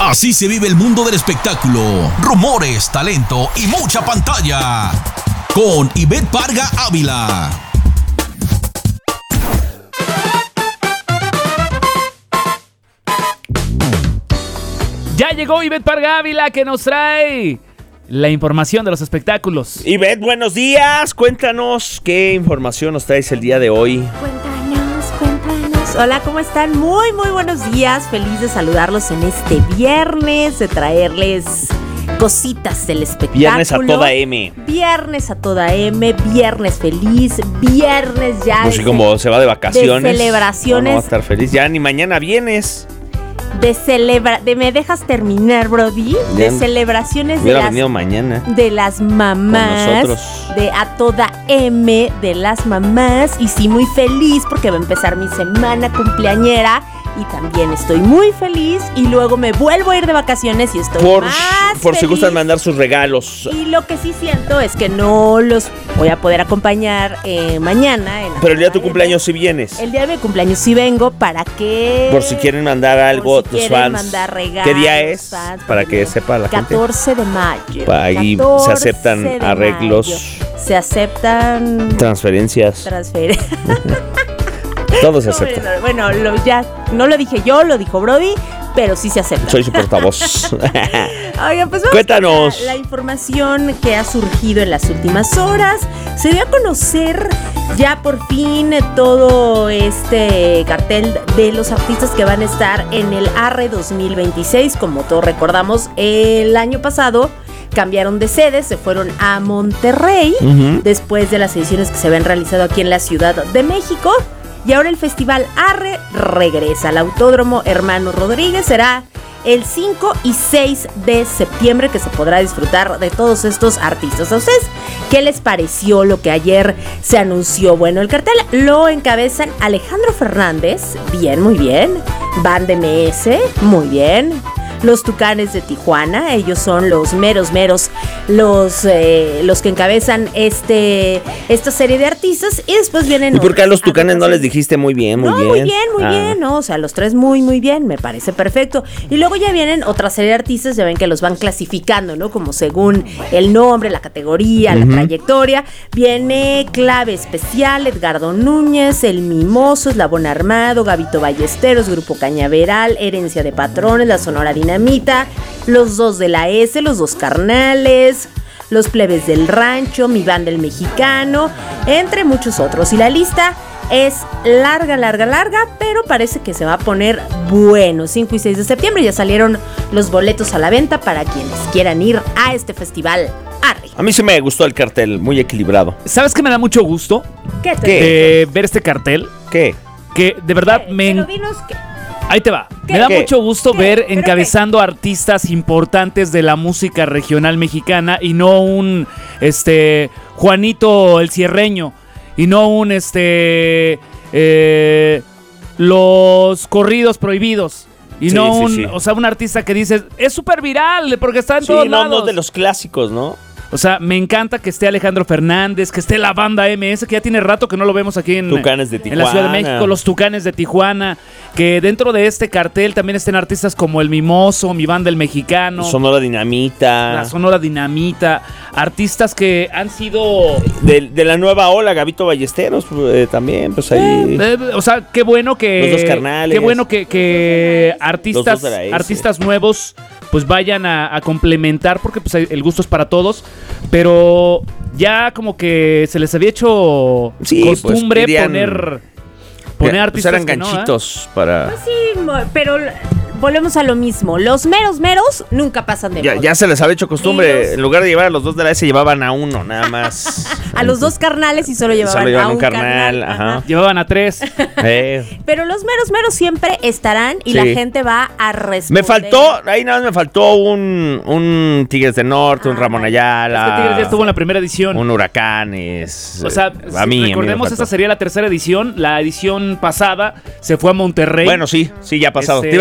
Así se vive el mundo del espectáculo. Rumores, talento y mucha pantalla. Con Ivette Parga Ávila. Ya llegó Ivette Parga Ávila, que nos trae la información de los espectáculos. Ivette, buenos días. Cuéntanos qué información nos traes el día de hoy. Cuéntanos. Hola, ¿cómo están? Muy buenos días. Feliz de saludarlos en este viernes, de traerles cositas del espectáculo. Viernes a toda M. Viernes a toda M, viernes feliz, viernes ya. Pues sí, como se va de vacaciones. De celebraciones. No va a estar feliz. Ya ni mañana vienes. ¿Me dejas terminar, Brody? De celebraciones de las mamás. Con nosotros. De a toda M de las mamás. Y sí, muy feliz porque va a empezar mi semana cumpleañera. Y también estoy muy feliz. Y luego me vuelvo a ir de vacaciones y estoy más por feliz. si gustan mandar sus regalos. Y lo que sí siento es que no los voy a poder acompañar mañana. Pero el día de tu cumpleaños sí vienes. El día de mi cumpleaños sí vengo. ¿Para qué? Por si quieren mandar algo a tus fans. Mandar regalos, ¿qué día es? Fans, para que sepa la 14 gente. De mayo. Ahí se aceptan arreglos. Mayo. Se aceptan transferencias. Todo se acepta. Bueno, ya no lo dije yo, lo dijo Brody, pero sí se acepta. Soy su portavoz. Oigan, pues cuéntanos. La información que ha surgido en las últimas horas. Se dio a conocer ya por fin todo este cartel de los artistas que van a estar en el ARRE 2026. Como todos recordamos, el año pasado cambiaron de sede, se fueron a Monterrey, después de las ediciones que se habían realizado aquí en la Ciudad de México. Y ahora el Festival ARRE regresa al Autódromo Hermano Rodríguez. Será el 5 y 6 de septiembre que se podrá disfrutar de todos estos artistas. ¿A ustedes qué les pareció lo que ayer se anunció? Bueno, el cartel lo encabezan Alejandro Fernández, bien, muy bien. Band MS, muy bien. Los Tucanes de Tijuana, ellos son los meros, los que encabezan esta serie de artistas. Y después vienen... ¿Y por qué a los Tucanes no les dijiste muy bien? Muy bien, no, o sea, los tres muy bien, me parece perfecto. Y luego ya vienen otra serie de artistas, ya ven que los van clasificando, ¿no? Como según el nombre, la categoría, la trayectoria. Viene Clave Especial, Edgardo Núñez, El Mimoso, Eslabón Armado, Gabito Ballesteros, Grupo Cañaveral, Herencia de Patrones, La Sonora Dinamita, Los Dos de la S, Los Dos Carnales, Los Plebes del Rancho, Mi Banda el Mexicano, entre muchos otros. Y la lista es larga, pero parece que se va a poner bueno. 5 y 6 de septiembre ya salieron los boletos a la venta para quienes quieran ir a este festival ARRE. A mí sí me gustó el cartel, muy equilibrado. ¿Sabes qué me da mucho gusto? ¿Qué? Ver este cartel. ¿Qué? Que de verdad pero dinos que... Ahí te va. Me da mucho gusto ver encabezando artistas importantes de la música regional mexicana y no un Juanito el Cierreño y no un los corridos prohibidos y o sea, un artista que dices es súper viral porque está en todos lados. No de los clásicos, ¿no? O sea, me encanta que esté Alejandro Fernández, que esté la banda MS, que ya tiene rato que no lo vemos aquí en Tucanes de Tijuana, en la Ciudad de México, los Tucanes de Tijuana, que dentro de este cartel también estén artistas como El Mimoso, Mi Banda el Mexicano, Sonora Dinamita, la Sonora Dinamita, artistas que han sido de la nueva ola, Gabito Ballesteros también, pues ahí. O sea, qué bueno que Los Dos Carnales, qué bueno que artistas nuevos pues vayan a complementar, porque pues el gusto es para todos, pero ya como que se les había hecho costumbre pues, poner artistas eran ganchitos para... Pues sí, pero volvemos a lo mismo. Los meros nunca pasan de moda. Ya se les había hecho costumbre. En lugar de llevar a los dos de la S, llevaban a uno, nada más. A los dos carnales y solo llevaban a un carnal. Ajá. Llevaban a 3. Pero los meros siempre estarán y la gente va a responder. Ahí nada más me faltó un Tigres del Norte, un Ramón Ayala. Este Tigres ya estuvo en la primera edición. Un Huracanes. O sea, recordemos, esta sería la tercera edición. La edición pasada se fue a Monterrey. Bueno, sí, ya ha pasado. Te iba a decir pequeño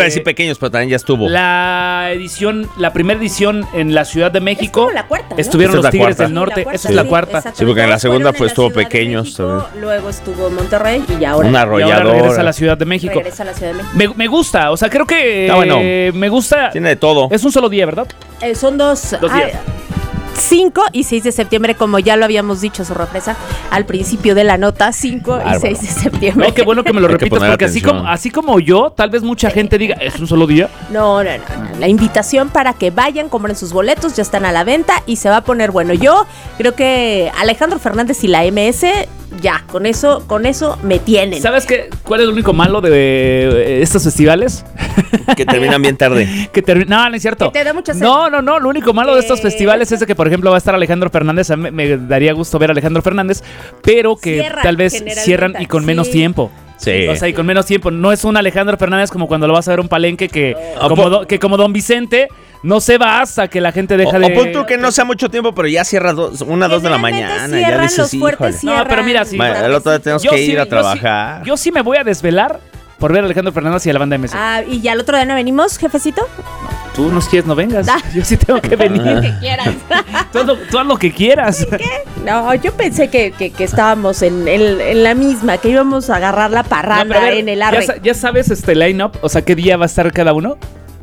pequeños, pero también ya estuvo. La primera edición en la Ciudad de México. Es como la cuarta, ¿no? Estuvieron los Tigres del Sí, Norte. cuarta, Esa es la cuarta. Sí, porque en la segunda pues estuvo Ciudad de pequeños. México, luego estuvo Monterrey y ahora. Una Y ahora arrolladora. regresa a la Ciudad de México. Regresa a la Ciudad de México. Me gusta, o sea, creo que bueno. me gusta. Tiene de todo. Es un solo día, ¿verdad? Son dos días. 5 y 6 de septiembre, como ya lo habíamos dicho, sorpresa, al principio de la nota, 5 y 6 de septiembre. No, qué bueno que me lo Hay que repitas, poner porque atención. así como yo, tal vez mucha gente diga, ¿es un solo día? No. La invitación para que vayan, compren sus boletos, ya están a la venta y se va a poner bueno. Yo creo que Alejandro Fernández y la MS, ya, con eso me tienen. ¿Sabes cuál es lo único malo de estos festivales? Que terminan bien tarde. No, no es cierto. Que te da mucha sed. No. Lo único malo de estos festivales es de que, por ejemplo, va a estar Alejandro Fernández. A mí me daría gusto ver a Alejandro Fernández, pero que tal vez cierran y con menos tiempo. Sí. O sea, y con menos tiempo. No es un Alejandro Fernández como cuando lo vas a ver un palenque que como Don Vicente no se va hasta que la gente deja de... O pon tú que no sea mucho tiempo, pero ya cierra 2 de la mañana. Ya Cierran dices, los fuertes, híjole. cierran. No, pero mira, sí. El otro día tenemos que ir a trabajar. Yo sí me voy a desvelar por ver a Alejandro Fernández y a la banda MS. ¿Y ya el otro día no venimos, jefecito? Tú no quieres, no vengas. Yo sí tengo que venir. Lo que quieras. Tú haz lo que quieras. ¿Qué? No, yo pensé que estábamos en la misma, que íbamos a agarrar la parranda No, pero a ver, en el arre. ¿Ya sabes line-up? O sea, ¿qué día va a estar cada uno?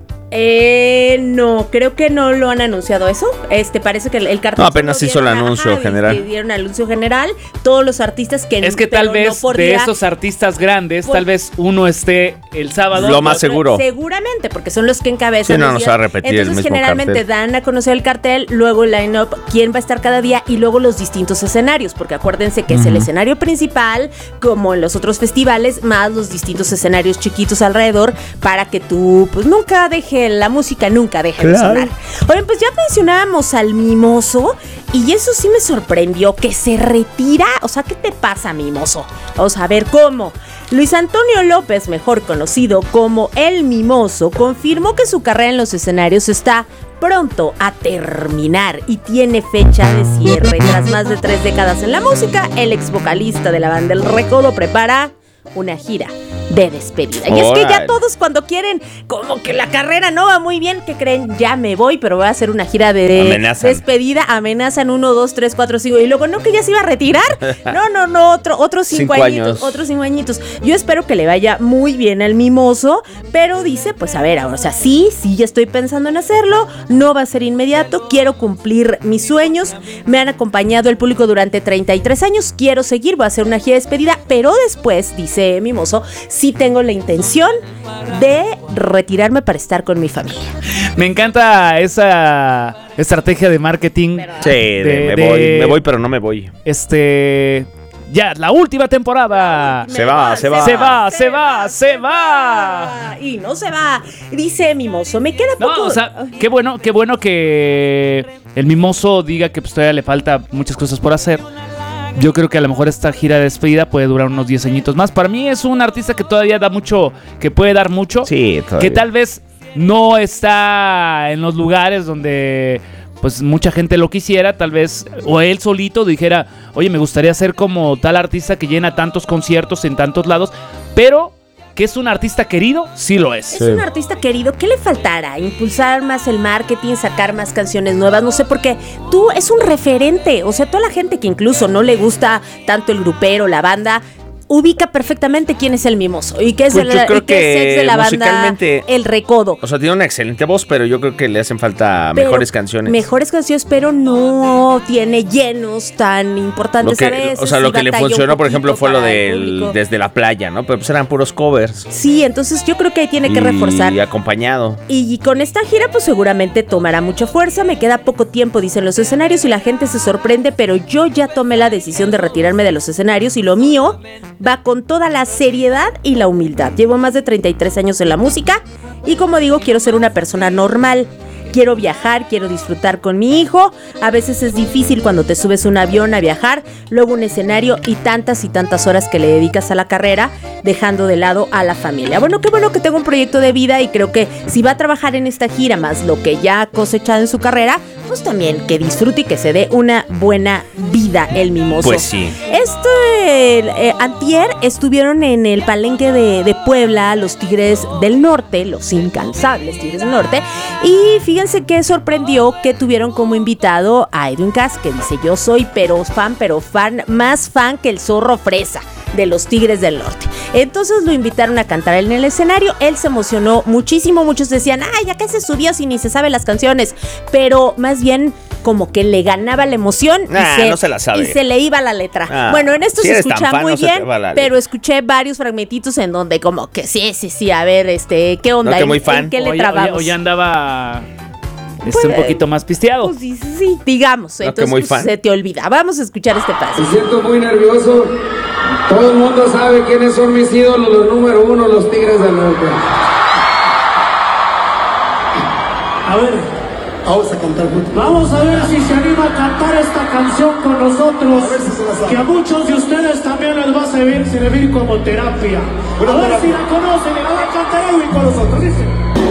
No, creo que no lo han anunciado eso. Parece que el cartel. No, apenas hizo el anuncio general. Dieron el anuncio general. Todos los artistas que Es que tal vez de esos artistas grandes, tal vez uno esté el sábado. Lo más seguro. Seguramente, porque son los que encabezan. Sí, no los nos días. va a repetir el Entonces, mismo generalmente cartel. dan a conocer el cartel, luego el line-up, quién va a estar cada día y luego los distintos escenarios, porque acuérdense que es el escenario principal, como en los otros festivales, más los distintos escenarios chiquitos alrededor, para que tú, pues, nunca deje la música, nunca deje de sonar. Oigan, pues ya mencionábamos al Mimoso y eso sí me sorprendió, que se retira. O sea, ¿qué te pasa, Mimoso? Vamos a ver cómo. Luis Antonio López, mejor conocido como El Mimoso, confirmó que su carrera en los escenarios está pronto a terminar y tiene fecha de cierre. Tras más de 3 décadas en la música, el ex vocalista de la banda El Recodo prepara una gira de despedida. Y es que ya todos cuando quieren, como que la carrera no va muy bien, ¿qué creen? Ya me voy, pero voy a hacer una gira de despedida. Amenazan 1, 2, 3, 4, 5 y luego, ¿no que ya se iba a retirar? No, otros 5 añitos. Otros 5 añitos. Yo espero que le vaya muy bien al Mimoso, pero dice, pues a ver, ahora, o sea, sí, ya estoy pensando en hacerlo, no va a ser inmediato, quiero cumplir mis sueños, me han acompañado el público durante 33 años, quiero seguir, voy a hacer una gira de despedida, pero después, dice Mimoso, sí tengo la intención de retirarme para estar con mi familia. Me encanta esa estrategia de marketing. Sí, me voy, pero no me voy. Ya, la última temporada. Se va. Y no se va. Dice Mimoso, me queda poco. No, o sea, qué bueno que el Mimoso diga que pues todavía le falta muchas cosas por hacer. Yo creo que a lo mejor esta gira de despedida puede durar unos 10 añitos más. Para mí es un artista que todavía da mucho, que puede dar mucho. Sí, todavía. Que tal vez no está en los lugares donde pues mucha gente lo quisiera, tal vez, o él solito dijera, oye, me gustaría ser como tal artista que llena tantos conciertos en tantos lados, pero que es un artista querido, sí lo es. Es un artista querido, ¿qué le faltará? Impulsar más el marketing, sacar más canciones nuevas, no sé, porque tú es un referente, o sea, toda la gente que incluso no le gusta tanto el grupero, la banda, ubica perfectamente quién es el Mimoso y qué es, pues es ex de la banda El Recodo. O sea, tiene una excelente voz, pero yo creo que le hacen falta mejores canciones. Mejores canciones, pero no tiene llenos tan importantes a veces. O sea, lo que le funcionó, por ejemplo, fue lo del Desde la Playa, ¿no? Pero pues eran puros covers. Sí, entonces yo creo que ahí tiene que reforzar. Y acompañado. Y con esta gira, pues seguramente tomará mucha fuerza. Me queda poco tiempo, dicen los escenarios, y la gente se sorprende, pero yo ya tomé la decisión de retirarme de los escenarios y lo mío va con toda la seriedad y la humildad. Llevo más de 33 años en la música y, como digo, quiero ser una persona normal. quiero viajar, quiero disfrutar con mi hijo. A veces es difícil cuando te subes un avión a viajar, luego un escenario y tantas horas que le dedicas a la carrera, dejando de lado a la familia. Bueno, qué bueno que tengo un proyecto de vida y creo que si va a trabajar en esta gira más lo que ya ha cosechado en su carrera, pues también que disfrute y que se dé una buena vida el mimoso. Pues sí. Antier estuvieron en el Palenque de Puebla los Tigres del Norte, los incansables Tigres del Norte, y fíjense que sorprendió que tuvieron como invitado a Edwin Cass, que dice: yo soy más fan que el zorro fresa de los Tigres del Norte. Entonces lo invitaron a cantar en el escenario. Él se emocionó muchísimo. Muchos decían: ya que se subió si ni se sabe las canciones, pero más bien como que le ganaba la emoción no se la sabe. Y se le iba la letra. Bueno, en esto se escucha muy bien, pero escuché varios fragmentitos en donde como que sí, a ver, ¿qué onda? No, que muy fan. ¿En qué letra vamos? O ya andaba un poquito más pisteado. Pues sí, digamos. No, entonces pues, se te olvida. Vamos a escuchar este paso. Me siento muy nervioso. Todo el mundo sabe quiénes son mis ídolos, los número 1, los Tigres del Norte. A ver, vamos a cantar juntos. Vamos a ver si se anima a cantar esta canción con nosotros, que a muchos de ustedes también les va a servir como terapia. A ver si la conocen y la va a cantar Edwin con nosotros. Dice: